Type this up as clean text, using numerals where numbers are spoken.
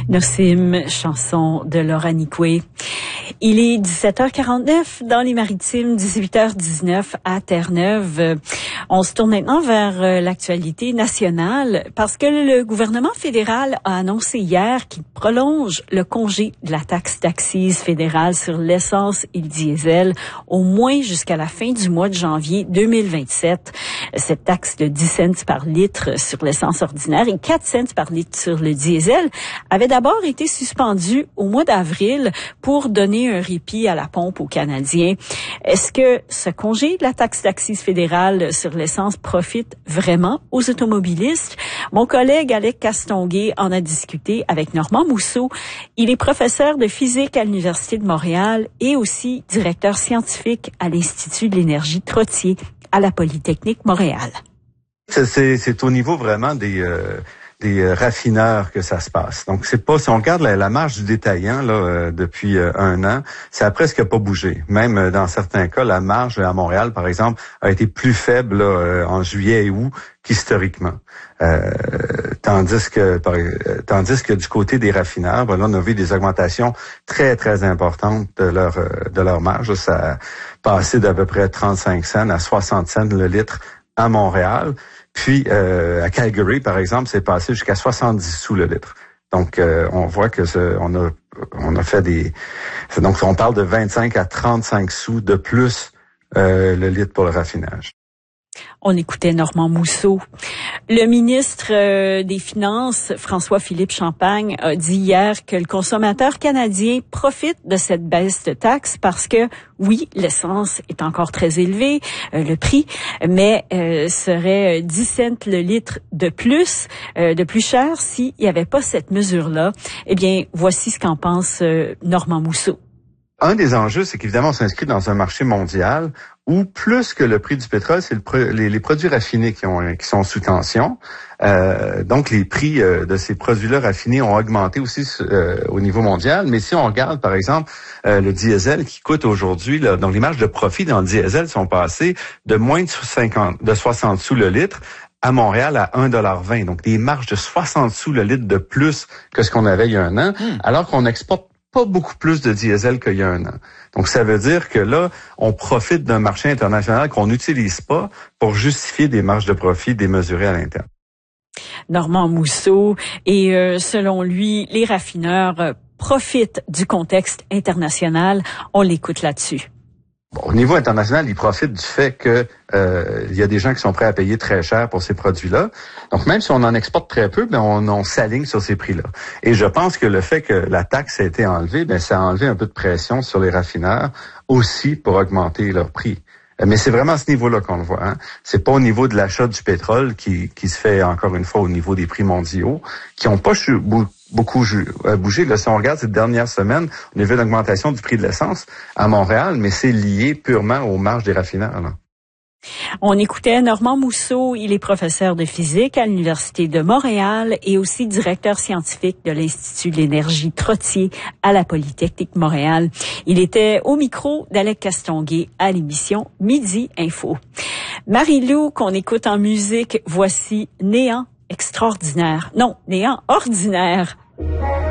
Nossim, chanson de Laura Nicoué. Il est 17h49 dans les Maritimes, 18h19 à Terre-Neuve. On se tourne maintenant vers l'actualité nationale parce que le gouvernement fédéral a annoncé hier qu'il prolonge le congé de la taxe d'accise fédérale sur l'essence et le diesel au moins jusqu'à la fin du mois de janvier 2027. Cette taxe de 10 cents par litre sur l'essence ordinaire et 4 cents par litre sur le diesel avait d'abord été suspendue au mois d'avril pour donner un répit à la pompe aux Canadiens. Est-ce que ce congé de la taxe d'accise fédérale sur l'essence profite vraiment aux automobilistes? Mon collègue Alec Castonguay en a discuté avec Normand Mousseau. Il est professeur de physique à l'Université de Montréal et aussi directeur scientifique à l'Institut de l'énergie Trottier à la Polytechnique Montréal. C'est au niveau vraiment des raffineurs que ça se passe. Donc c'est pas, si on regarde la marge du détaillant là depuis un an, ça a presque pas bougé. Même dans certains cas, la marge à Montréal, par exemple, a été plus faible là, en juillet et août qu'historiquement. Tandis que du côté des raffineurs, ben là, on a vu des augmentations très très importantes de leur marge. Ça a passé d'à peu près 35 cents à 60 cents le litre à Montréal. Puis à Calgary, par exemple, c'est passé jusqu'à 70 sous le litre. Donc on voit que on a fait donc on parle de 25 à 35 sous de plus le litre pour le raffinage. On écoutait Normand Mousseau. Le ministre des Finances, François-Philippe Champagne, a dit hier que le consommateur canadien profite de cette baisse de taxes parce que, oui, l'essence est encore très élevée, le prix, mais serait 10 cents le litre de plus cher s'il n'y avait pas cette mesure-là. Eh bien, voici ce qu'en pense Normand Mousseau. Un des enjeux, c'est qu'évidemment, on s'inscrit dans un marché mondial où plus que le prix du pétrole, c'est les produits raffinés qui sont sous tension. Donc, les prix de ces produits-là raffinés ont augmenté aussi au niveau mondial. Mais si on regarde, par exemple, le diesel qui coûte aujourd'hui, là, donc les marges de profit dans le diesel sont passées de moins de 60 sous le litre à Montréal à 1,20 $. Donc, des marges de 60 sous le litre de plus que ce qu'on avait il y a un an, alors qu'on exporte pas beaucoup plus de diesel qu'il y a un an. Donc, ça veut dire que là, on profite d'un marché international qu'on n'utilise pas pour justifier des marges de profit démesurées à l'interne. Normand Mousseau, et selon lui, les raffineurs profitent du contexte international. On l'écoute là-dessus. Bon, au niveau international, ils profitent du fait que il y a des gens qui sont prêts à payer très cher pour ces produits-là. Donc, même si on en exporte très peu, ben on s'aligne sur ces prix-là. Et je pense que le fait que la taxe a été enlevée, ben ça a enlevé un peu de pression sur les raffineurs aussi pour augmenter leur prix. Mais c'est vraiment à ce niveau-là qu'on le voit. Hein. C'est pas au niveau de l'achat du pétrole qui se fait encore une fois au niveau des prix mondiaux, qui n'ont pas beaucoup bougé. Là, si on regarde cette dernière semaine, on a vu une augmentation du prix de l'essence à Montréal, mais c'est lié purement aux marges des raffineurs. Là. On écoutait Normand Mousseau, il est professeur de physique à l'Université de Montréal et aussi directeur scientifique de l'Institut de l'énergie Trottier à la Polytechnique Montréal. Il était au micro d'Alec Castonguay à l'émission Midi Info. Marie-Lou, qu'on écoute en musique, voici Néant extraordinaire. Non, Néant ordinaire.